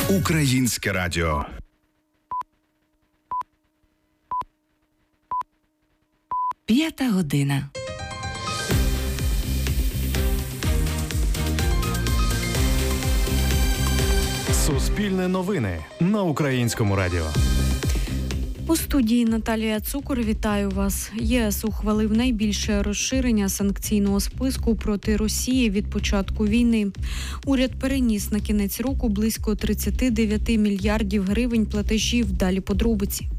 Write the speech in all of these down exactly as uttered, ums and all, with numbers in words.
Українське радіо. П'ята година. Суспільне новини на Українському радіо. У студії Наталія Цукор. Вітаю вас. ЄС ухвалив найбільше розширення санкційного списку проти Росії від початку війни. Уряд переніс на кінець року близько тридцять дев'ять мільярдів гривень платежів. Далі подробиці.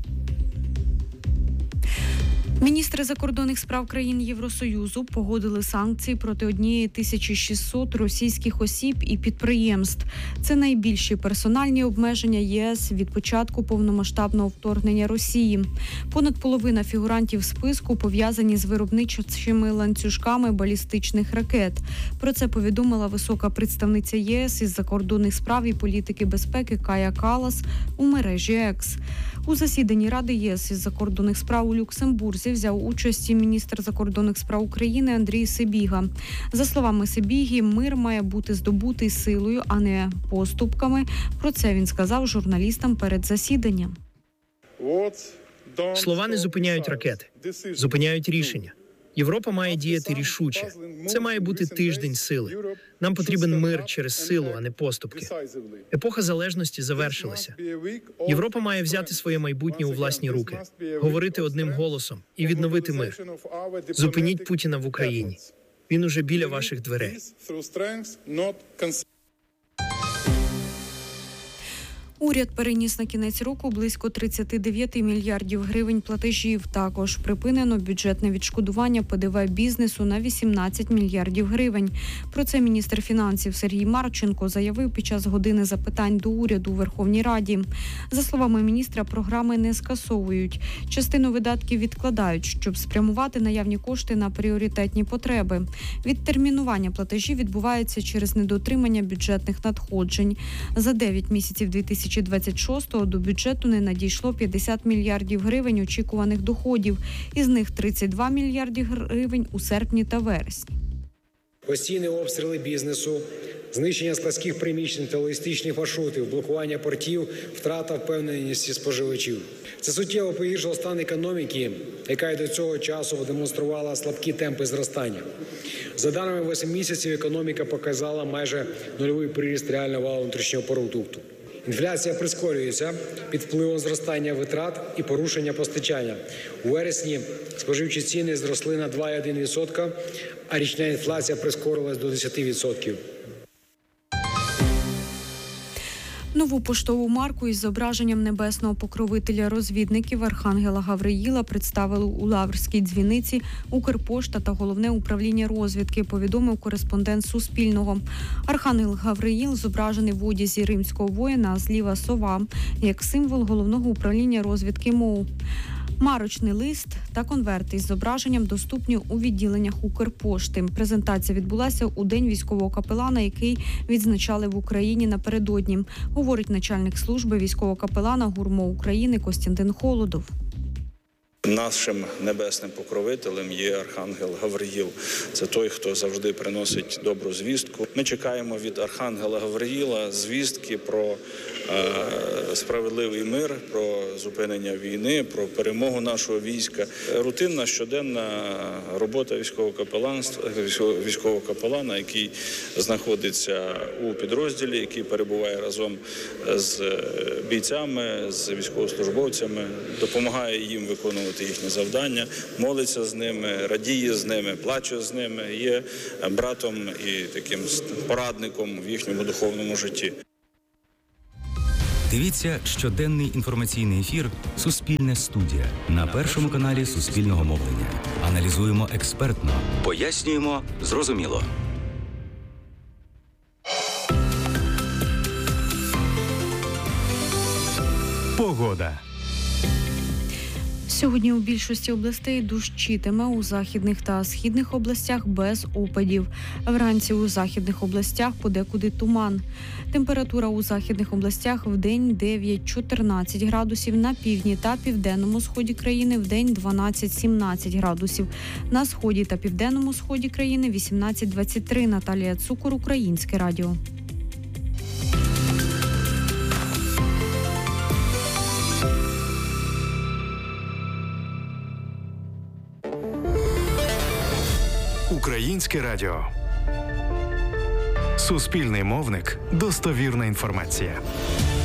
Міністри закордонних справ країн Євросоюзу погодили санкції проти однієї тисячі шістсот російських осіб і підприємств. Це найбільші персональні обмеження ЄС від початку повномасштабного вторгнення Росії. Понад половина фігурантів списку пов'язані з виробничими ланцюжками балістичних ракет. Про це повідомила висока представниця ЄС із закордонних справ і політики безпеки Кая Каллас у мережі Екс. У засіданні Ради ЄС із закордонних справ у Люксембурзі взяв участь і міністр закордонних справ України Андрій Сибіга. За словами Сибіги, мир має бути здобутий силою, а не поступками. Про це він сказав журналістам перед засіданням. Слова не зупиняють ракети, зупиняють рішення. Європа має діяти рішуче. Це має бути тиждень сили. Нам потрібен мир через силу, а не поступки. Епоха залежності завершилася. Європа має взяти своє майбутнє у власні руки, говорити одним голосом і відновити мир. Зупиніть Путіна в Україні. Він уже біля ваших дверей. Уряд переніс на кінець року близько тридцять дев'ять мільярдів гривень платежів. Також припинено бюджетне відшкодування Пе Де Ве бізнесу на вісімнадцять мільярдів гривень. Про це міністр фінансів Сергій Марченко заявив під час години запитань до уряду у Верховній Раді. За словами міністра, програми не скасовують. Частину видатків відкладають, щоб спрямувати наявні кошти на пріоритетні потреби. Відтермінування платежів відбувається через недотримання бюджетних надходжень. За дев'ять місяців дві тисячі двадцять шостого до бюджету не надійшло п'ятдесят мільярдів гривень очікуваних доходів. Із них тридцять два мільярди гривень у серпні та вересні. Постійні обстріли бізнесу, знищення складських приміщень та логістичних маршрутів, блокування портів, втрата впевненості споживачів. Це суттєво погіршило стан економіки, яка й до цього часу демонструвала слабкі темпи зростання. За даними восьми місяців, економіка показала майже нульовий приріст реального валового внутрішнього продукту. Інфляція прискорюється під впливом зростання витрат і порушення постачання. У вересні споживчі ціни зросли на два цілих одна десята відсотка, а річна інфляція прискорилась до десять відсотків. Нову поштову марку із зображенням небесного покровителя розвідників Архангела Гавриїла представили у Лаврській дзвіниці Укрпошта та Головне управління розвідки, повідомив кореспондент Суспільного. Архангел Гавриїл зображений в одязі римського воїна, а зліва сова, як символ Головного управління розвідки МОУ. Марочний лист та конверти із зображенням доступні у відділеннях Укрпошти. Презентація відбулася у День військового капелана, який відзначали в Україні напередодні, говорить начальник служби військового капелана ГУРМО України Костянтин Холодов. Нашим небесним покровителем є Архангел Гавриїл. Це той, хто завжди приносить добру звістку. Ми чекаємо від Архангела Гавриїла звістки про е, справедливий мир, про зупинення війни, про перемогу нашого війська. Рутинна щоденна робота військового капеланства, військового капелана, який знаходиться у підрозділі, який перебуває разом з бійцями, з військовослужбовцями, допомагає їм виконувати їхні завдання, молиться з ними, радіє з ними, плаче з ними, є братом і таким порадником в їхньому духовному житті. Дивіться щоденний інформаційний ефір «Суспільне студія» на Першому каналі Суспільного мовлення. Аналізуємо експертно, пояснюємо зрозуміло. Погода. Сьогодні у більшості областей дощитиме, у західних та східних областях без опадів. Вранці у західних областях подекуди туман. Температура у західних областях вдень дев'ять-чотирнадцять градусів, на півдні та південному сході країни вдень дванадцять-сімнадцять градусів. На сході та південному сході країни вісімнадцять-двадцять три. Наталія Цукор, Українське радіо. Українське радіо. Суспільний мовник. Достовірна інформація.